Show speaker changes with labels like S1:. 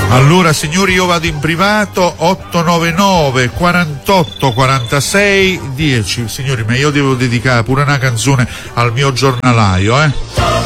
S1: Allora signori, io vado in privato. 899 48 46 10. Signori, ma io devo dedicare pure una canzone al mio giornalaio,